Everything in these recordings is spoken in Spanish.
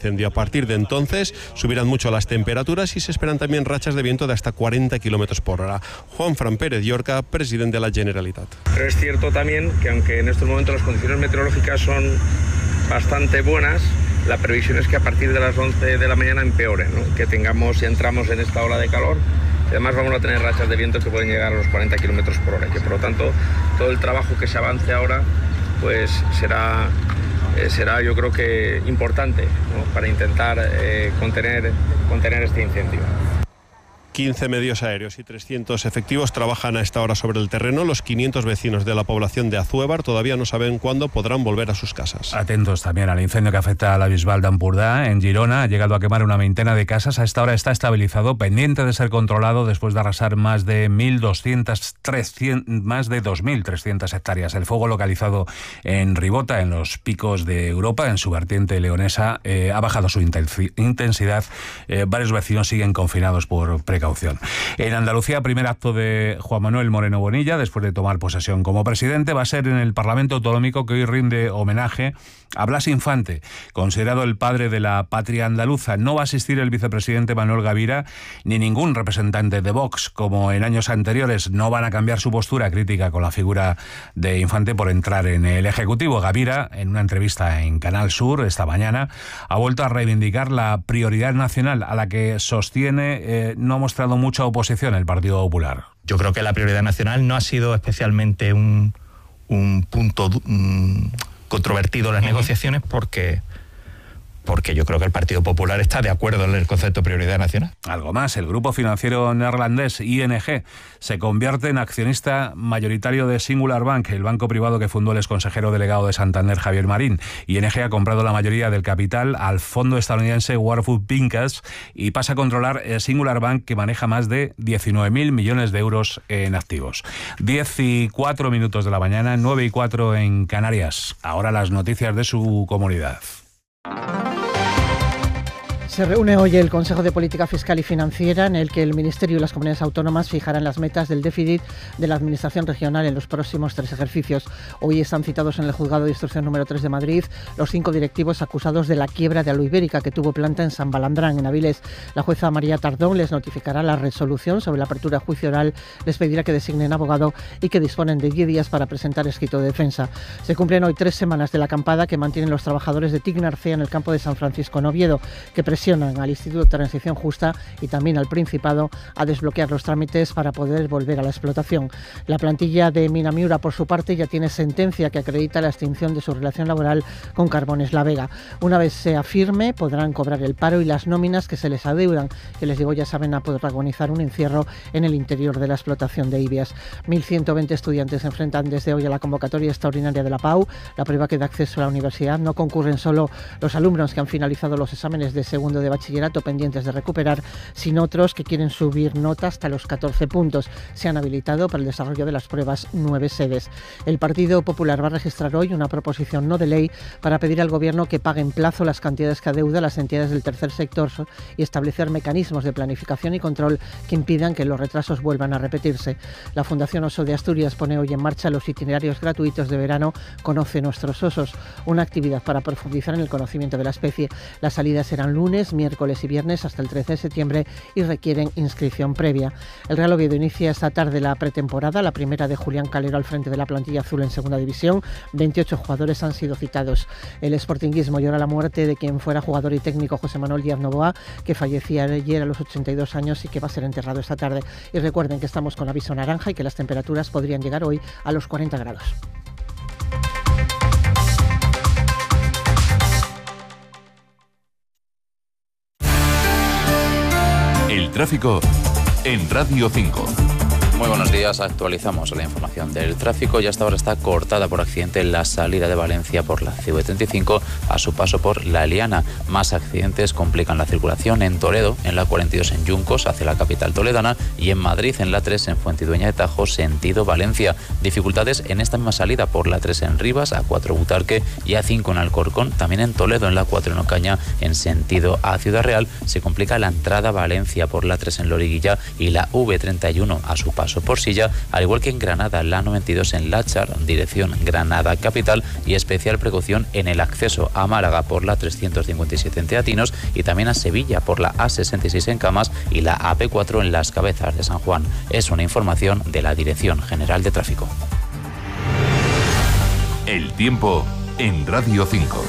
incendio. A partir de entonces subirán mucho las temperaturas y se esperan también rachas de viento de hasta 40 km por hora. Juanfran Pérez Llorca, presidente de la Generalitat. Pero es cierto también que aunque en estos momentos las condiciones meteorológicas son bastante buenas, la previsión es que a partir de las 11 de la mañana empeore, ¿no? Que entramos en esta ola de calor. Además vamos a tener rachas de viento que pueden llegar a los 40 km por hora, que por lo tanto todo el trabajo que se avance ahora pues será yo creo que importante, ¿no? Para intentar contener este incendio. 15 medios aéreos y 300 efectivos trabajan a esta hora sobre el terreno. Los 500 vecinos de la población de Azuévar todavía no saben cuándo podrán volver a sus casas. Atentos también al incendio que afecta a la Bisbal d'Empordà. En Girona ha llegado a quemar una veintena de casas. A esta hora está estabilizado, pendiente de ser controlado después de arrasar más de 2.300 hectáreas. El fuego localizado en Ribota, en los picos de Europa, en su vertiente leonesa, ha bajado su intensidad. Varios vecinos siguen confinados por precaución. En Andalucía, primer acto de Juan Manuel Moreno Bonilla después de tomar posesión como presidente va a ser en el Parlamento Autonómico, que hoy rinde homenaje a Blas Infante, considerado el padre de la patria andaluza. No va a asistir el vicepresidente Manuel Gavira ni ningún representante de Vox. Como en años anteriores, no van a cambiar su postura crítica con la figura de Infante por entrar en el Ejecutivo. Gavira, en una entrevista en Canal Sur esta mañana, ha vuelto a reivindicar la prioridad nacional, a la que sostiene no ha mostrado mucha oposición el Partido Popular. Yo creo que la prioridad nacional no ha sido especialmente un punto controvertido en las negociaciones porque yo creo que el Partido Popular está de acuerdo en el concepto de prioridad nacional. Algo más, el grupo financiero neerlandés ING se convierte en accionista mayoritario de Singular Bank, el banco privado que fundó el exconsejero delegado de Santander, Javier Marín. ING ha comprado la mayoría del capital al fondo estadounidense Warburg Pincus y pasa a controlar Singular Bank, que maneja más de 19.000 millones de euros en activos. 10:04 de la mañana, 9:04 en Canarias. Ahora las noticias de su comunidad. Se reúne hoy el Consejo de Política Fiscal y Financiera, en el que el Ministerio y las comunidades autónomas fijarán las metas del déficit de la Administración regional en los próximos 3 ejercicios. Hoy están citados en el Juzgado de Instrucción número 3 de Madrid los 5 directivos acusados de la quiebra de Aloibérica, que tuvo planta en San Balandrán, en Avilés. La jueza María Tardón les notificará la resolución sobre la apertura a juicio oral, les pedirá que designen abogado y que disponen de 10 días para presentar escrito de defensa. Se cumplen hoy 3 semanas de la acampada que mantienen los trabajadores de TIC Narcea en el campo de San Francisco en Oviedo, que presionan al Instituto de Transición Justa y también al Principado a desbloquear los trámites para poder volver a la explotación. La plantilla de Minamiura, por su parte, ya tiene sentencia que acredita la extinción de su relación laboral con Carbones La Vega. Una vez sea firme, podrán cobrar el paro y las nóminas que se les adeudan, que les digo ya saben a protagonizar un encierro en el interior de la explotación de Ibias. 1.120 estudiantes se enfrentan desde hoy a la convocatoria extraordinaria de la PAU, la prueba que da acceso a la universidad. No concurren solo los alumnos que han finalizado los exámenes de segundo de bachillerato pendientes de recuperar, sino otros que quieren subir nota hasta los 14 puntos. Se han habilitado para el desarrollo de las pruebas 9 sedes. El Partido Popular va a registrar hoy una proposición no de ley para pedir al Gobierno que pague en plazo las cantidades que adeuda las entidades del tercer sector y establecer mecanismos de planificación y control que impidan que los retrasos vuelvan a repetirse. La Fundación Oso de Asturias pone hoy en marcha los itinerarios gratuitos de verano Conoce Nuestros Osos, una actividad para profundizar en el conocimiento de la especie. Las salidas serán lunes, miércoles y viernes hasta el 13 de septiembre y requieren inscripción previa. El Real Oviedo inicia esta tarde la pretemporada, la primera de Julián Calero al frente de la plantilla azul en segunda división. 28 jugadores han sido citados. El sportinguismo llora la muerte de quien fuera jugador y técnico José Manuel Díaz Novoa, que fallecía ayer a los 82 años y que va a ser enterrado esta tarde. Y recuerden que estamos con aviso naranja y que las temperaturas podrían llegar hoy a los 40 grados. El tráfico en Radio 5. Muy buenos días, actualizamos la información del tráfico y hasta ahora está cortada por accidente la salida de Valencia por la CV35 a su paso por La Eliana. Más accidentes complican la circulación en Toledo, en la 42 en Yuncos hacia la capital toledana y en Madrid en la 3 en Fuentidueña de Tajo sentido Valencia. Dificultades en esta misma salida por la 3 en Rivas, A4 Butarque y A5 en Alcorcón. También en Toledo en la 4 en Ocaña en sentido a Ciudad Real se complica la entrada a Valencia por la 3 en Loriguilla y la V31 a su paso paso por Silla, al igual que en Granada, la 92 en Láchar, dirección Granada Capital, y especial precaución en el acceso a Málaga por la 357 en Teatinos y también a Sevilla por la A66 en Camas y la AP4 en Las Cabezas de San Juan. Es una información de la Dirección General de Tráfico. El tiempo en Radio 5.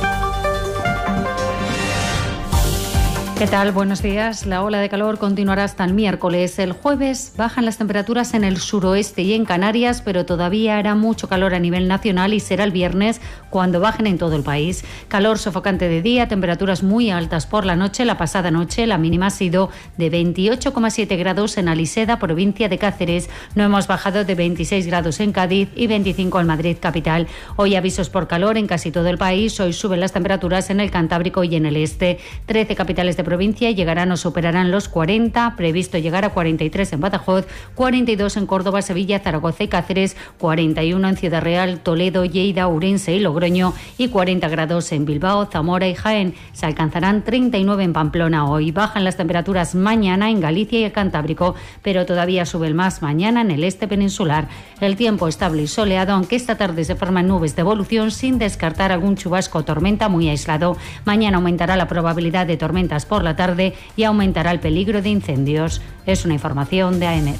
¿Qué tal? Buenos días. La ola de calor continuará hasta el miércoles. El jueves bajan las temperaturas en el suroeste y en Canarias, pero todavía hará mucho calor a nivel nacional y será el viernes cuando bajen en todo el país. Calor sofocante de día, temperaturas muy altas por la noche. La pasada noche la mínima ha sido de 28,7 grados en Aliseda, provincia de Cáceres. No hemos bajado de 26 grados en Cádiz y 25 en Madrid capital. Hoy avisos por calor en casi todo el país. Hoy suben las temperaturas en el Cantábrico y en el este. 13 capitales de provincia llegarán o superarán los 40, previsto llegar a 43 en Badajoz, 42 en Córdoba, Sevilla, Zaragoza y Cáceres, 41 en Ciudad Real, Toledo, Lleida, Ourense y Logroño y 40 grados en Bilbao, Zamora y Jaén. Se alcanzarán 39 en Pamplona hoy. Bajan las temperaturas mañana en Galicia y el Cantábrico, pero todavía suben más mañana en el este peninsular. El tiempo estable y soleado, aunque esta tarde se forman nubes de evolución sin descartar algún chubasco o tormenta muy aislado. Mañana aumentará la probabilidad de tormentas por la tarde y aumentará el peligro de incendios. Es una información de AEMET.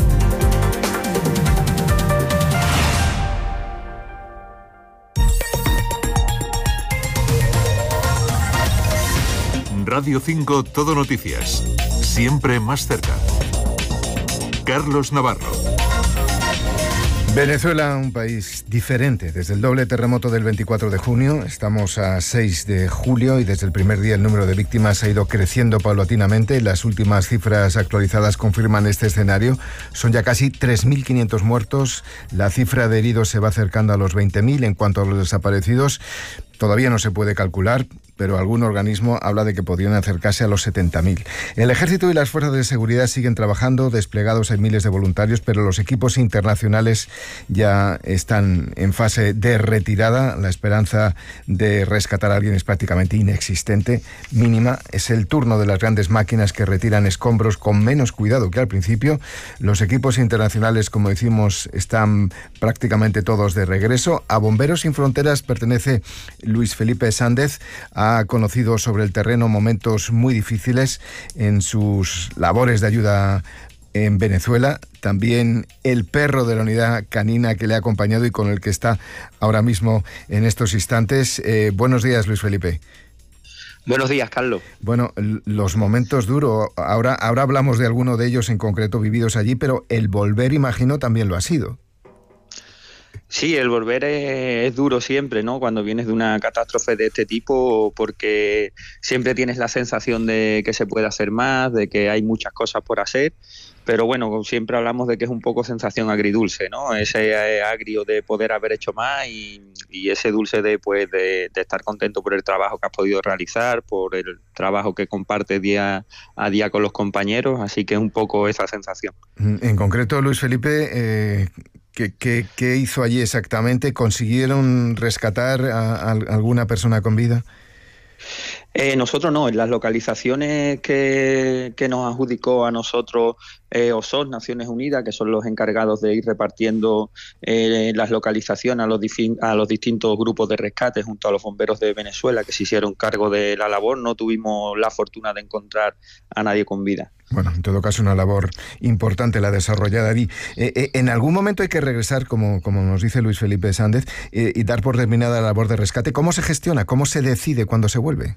Radio 5 Todo Noticias. Siempre más cerca. Carlos Navarro. Venezuela, un país diferente. Desde el doble terremoto del 24 de junio, estamos a 6 de julio y desde el primer día el número de víctimas ha ido creciendo paulatinamente. Las últimas cifras actualizadas confirman este escenario. Son ya casi 3.500 muertos. La cifra de heridos se va acercando a los 20.000. En cuanto a los desaparecidos, todavía no se puede calcular, pero algún organismo habla de que podrían acercarse a los 70.000. El Ejército y las fuerzas de seguridad siguen trabajando, desplegados en miles de voluntarios, pero los equipos internacionales ya están en fase de retirada. La esperanza de rescatar a alguien es prácticamente inexistente, mínima. Es el turno de las grandes máquinas que retiran escombros con menos cuidado que al principio. Los equipos internacionales, como decimos, están prácticamente todos de regreso. A Bomberos Sin Fronteras pertenece Luis Felipe Sández. Ha conocido sobre el terreno momentos muy difíciles en sus labores de ayuda en Venezuela. También el perro de la unidad canina que le ha acompañado y con el que está ahora mismo en estos instantes. Buenos días, Luis Felipe. Buenos días, Carlos. Bueno, los momentos duros, ahora hablamos de alguno de ellos en concreto vividos allí, pero el volver, imagino, también lo ha sido. Sí, el volver es duro siempre, ¿no? Cuando vienes de una catástrofe de este tipo, porque siempre tienes la sensación de que se puede hacer más, de que hay muchas cosas por hacer, pero bueno, siempre hablamos de que es un poco sensación agridulce, ¿no? Ese agrio de poder haber hecho más y ese dulce de estar contento por el trabajo que has podido realizar, por el trabajo que compartes día a día con los compañeros, así que es un poco esa sensación. En concreto, Luis Felipe, ¿Qué hizo allí exactamente? ¿Consiguieron rescatar a alguna persona con vida? Nosotros no, en las localizaciones que nos adjudicó a nosotros OSOS, Naciones Unidas, que son los encargados de ir repartiendo las localizaciones a los distintos grupos de rescate junto a los bomberos de Venezuela que se hicieron cargo de la labor, no tuvimos la fortuna de encontrar a nadie con vida. Bueno, en todo caso, una labor importante la desarrollada allí. En algún momento hay que regresar, como nos dice Luis Felipe Sández, y dar por terminada la labor de rescate. ¿Cómo se gestiona? ¿Cómo se decide cuándo se vuelve?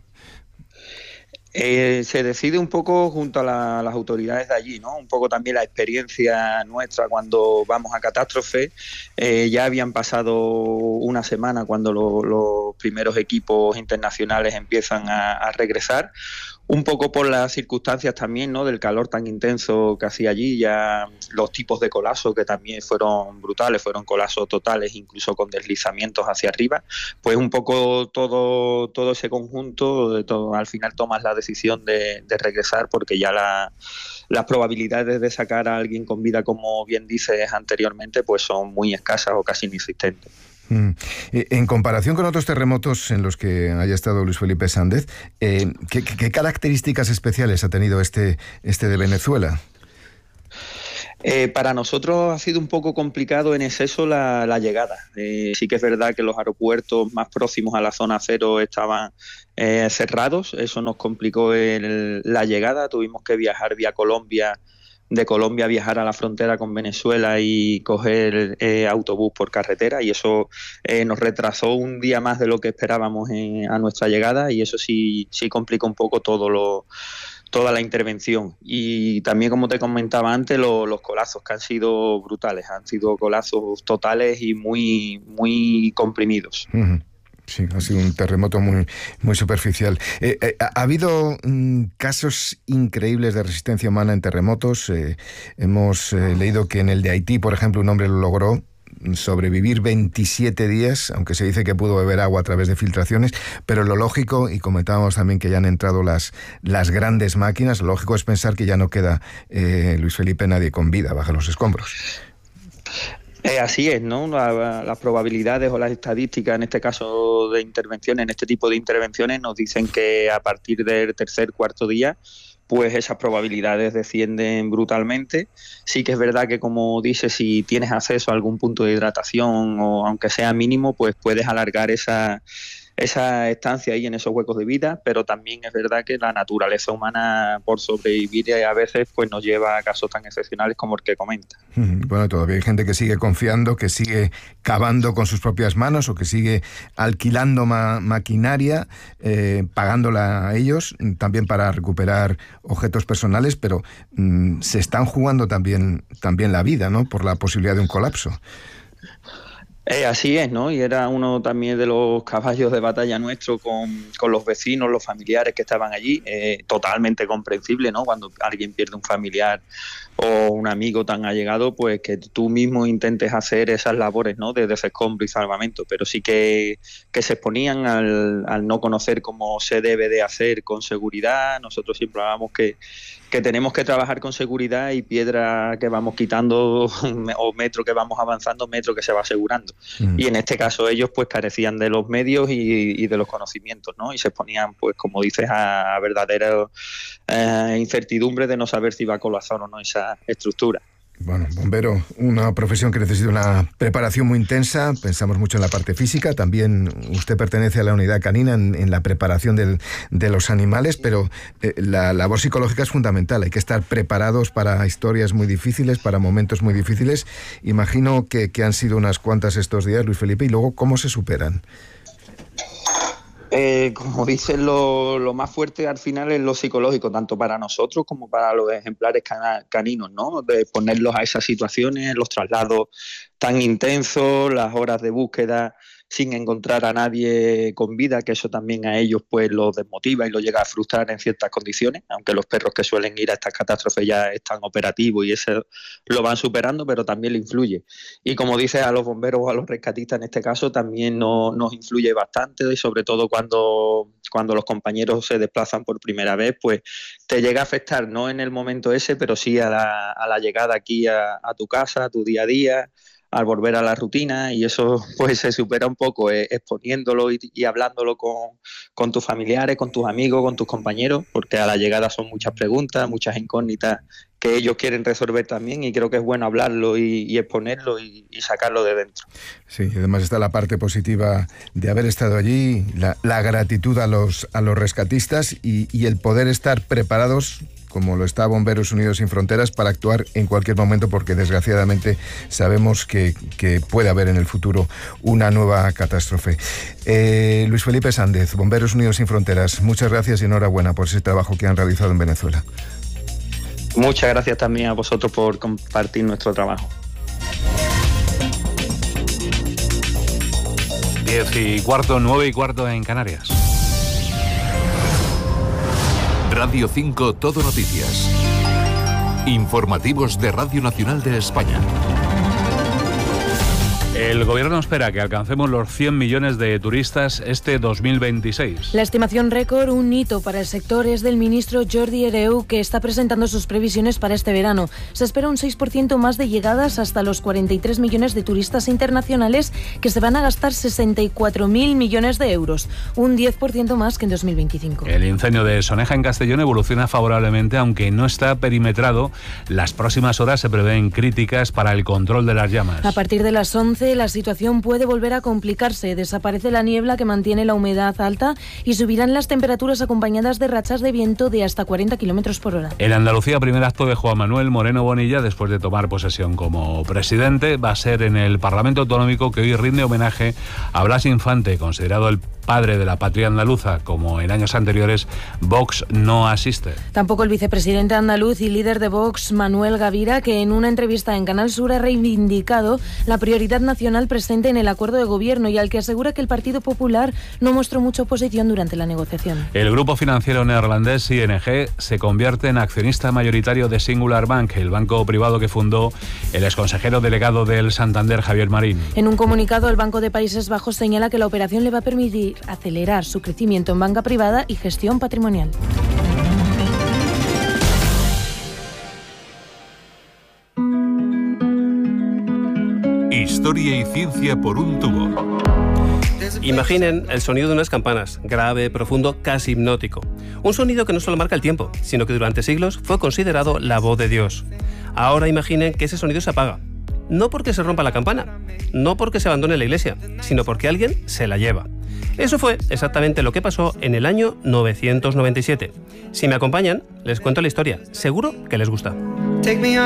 Se decide un poco junto a las autoridades de allí, ¿no? Un poco también la experiencia nuestra cuando vamos a catástrofe. Ya habían pasado una semana cuando los primeros equipos internacionales empiezan a regresar. Un poco por las circunstancias también, ¿no? Del calor tan intenso que hacía allí, ya los tipos de colapso que también fueron brutales, fueron colapsos totales, incluso con deslizamientos hacia arriba. Pues un poco todo ese conjunto, al final tomas la decisión de regresar porque ya las probabilidades de sacar a alguien con vida, como bien dices anteriormente, pues son muy escasas o casi inexistentes. En comparación con otros terremotos en los que haya estado Luis Felipe Sández, ¿qué características especiales ha tenido este de Venezuela? Para nosotros ha sido un poco complicado en exceso la llegada. Sí que es verdad que los aeropuertos más próximos a la zona cero estaban cerrados, eso nos complicó la llegada, tuvimos que viajar vía Colombia, de Colombia viajar a la frontera con Venezuela y coger autobús por carretera, y eso nos retrasó un día más de lo que esperábamos a nuestra llegada, y eso sí complica un poco toda la intervención. Y también, como te comentaba antes, los colapsos que han sido brutales, han sido colapsos totales y muy, muy comprimidos. Uh-huh. Sí, ha sido un terremoto muy, muy superficial. Ha habido casos increíbles de resistencia humana en terremotos. Hemos leído que en el de Haití, por ejemplo, un hombre lo logró sobrevivir 27 días, aunque se dice que pudo beber agua a través de filtraciones, pero lo lógico, y comentábamos también que ya han entrado las grandes máquinas, lo lógico es pensar que ya no queda, Luis Felipe, nadie con vida bajo los escombros. Así es, ¿no? Las probabilidades o las estadísticas, en este caso de intervenciones, en este tipo de intervenciones, nos dicen que a partir del tercer, cuarto día, pues esas probabilidades descienden brutalmente. Sí que es verdad que, como dices, si tienes acceso a algún punto de hidratación, o aunque sea mínimo, pues puedes alargar esa estancia ahí en esos huecos de vida, pero también es verdad que la naturaleza humana, por sobrevivir a veces, pues nos lleva a casos tan excepcionales como el que comenta. Bueno, todavía hay gente que sigue confiando, que sigue cavando con sus propias manos, o que sigue alquilando maquinaria, pagándola a ellos, también para recuperar objetos personales, pero se están jugando también la vida, ¿no?, por la posibilidad de un colapso. Así es, ¿no? Y era uno también de los caballos de batalla nuestro con los vecinos, los familiares que estaban allí. Totalmente comprensible, ¿no? Cuando alguien pierde un familiar o un amigo tan allegado, pues que tú mismo intentes hacer esas labores, ¿no?, de desescombro y salvamento. Pero sí que se exponían al no conocer cómo se debe de hacer con seguridad. Nosotros siempre hablamos que tenemos que trabajar con seguridad, y piedra que vamos quitando o metro que vamos avanzando, metro que se va asegurando. Y en este caso ellos pues carecían de los medios y de los conocimientos, ¿no? Y se exponían, pues como dices, a verdaderas incertidumbres de no saber si va a colapsar o no esa estructura. Bueno, bombero, una profesión que necesita una preparación muy intensa. Pensamos mucho en la parte física. También usted pertenece a la unidad canina en la preparación de los animales, pero la labor psicológica es fundamental. Hay que estar preparados para historias muy difíciles, para momentos muy difíciles. Imagino que han sido unas cuantas estos días, Luis Felipe, y luego, ¿cómo se superan? Como dices, lo más fuerte al final es lo psicológico, tanto para nosotros como para los ejemplares caninos, ¿no? De ponerlos a esas situaciones, los traslados tan intensos, las horas de búsqueda sin encontrar a nadie con vida, que eso también a ellos pues los desmotiva y los llega a frustrar en ciertas condiciones, aunque los perros que suelen ir a estas catástrofes ya están operativos y eso lo van superando, pero también le influye. Y como dices, a los bomberos o a los rescatistas en este caso también nos influye bastante, y sobre todo cuando los compañeros se desplazan por primera vez, pues te llega a afectar, no en el momento ese, pero sí a la llegada aquí a tu casa, a tu día a día, al volver a la rutina, y eso pues se supera un poco exponiéndolo y hablándolo con tus familiares, con tus amigos, con tus compañeros, porque a la llegada son muchas preguntas, muchas incógnitas que ellos quieren resolver también, y creo que es bueno hablarlo y exponerlo y sacarlo de dentro. Sí, y además está la parte positiva de haber estado allí, la gratitud a los rescatistas y el poder estar preparados, como lo está Bomberos Unidos Sin Fronteras, para actuar en cualquier momento, porque desgraciadamente sabemos que puede haber en el futuro una nueva catástrofe. Luis Felipe Sández, Bomberos Unidos Sin Fronteras, muchas gracias y enhorabuena por ese trabajo que han realizado en Venezuela. Muchas gracias también a vosotros por compartir nuestro trabajo. 10:15, 9:15 en Canarias. Radio 5 Todo Noticias. Informativos de Radio Nacional de España. El gobierno espera que alcancemos los 100 millones de turistas este 2026. La estimación récord, un hito para el sector, es del ministro Jordi Hereu, que está presentando sus previsiones para este verano. Se espera un 6% más de llegadas hasta los 43 millones de turistas internacionales, que se van a gastar 64.000 millones de euros, un 10% más que en 2025. El incendio de Soneja en Castellón evoluciona favorablemente, aunque no está perimetrado. Las próximas horas se prevén críticas para el control de las llamas. A partir de las 11 la situación puede volver a complicarse. Desaparece la niebla que mantiene la humedad alta y subirán las temperaturas acompañadas de rachas de viento de hasta 40 kilómetros por hora. En Andalucía, primer acto de Juan Manuel Moreno Bonilla después de tomar posesión como presidente va a ser en el Parlamento Autonómico, que hoy rinde homenaje a Blas Infante, considerado el padre de la patria andaluza. Como en años anteriores, Vox no asiste. Tampoco el vicepresidente andaluz y líder de Vox, Manuel Gavira, que en una entrevista en Canal Sur ha reivindicado la prioridad nacional presente en el acuerdo de gobierno y al que asegura que el Partido Popular no mostró mucha oposición durante la negociación. El grupo financiero neerlandés ING se convierte en accionista mayoritario de Singular Bank, el banco privado que fundó el exconsejero delegado del Santander, Javier Marín. En un comunicado, el Banco de Países Bajos señala que la operación le va a permitir acelerar su crecimiento en banca privada y gestión patrimonial. Historia y ciencia por un tubo. Imaginen el sonido de unas campanas, grave, profundo, casi hipnótico. Un sonido que no solo marca el tiempo, sino que durante siglos fue considerado la voz de Dios. Ahora imaginen que ese sonido se apaga. No porque se rompa la campana, no porque se abandone la iglesia, sino porque alguien se la lleva. Eso fue exactamente lo que pasó en el año 997. Si me acompañan, les cuento la historia. Seguro que les gusta.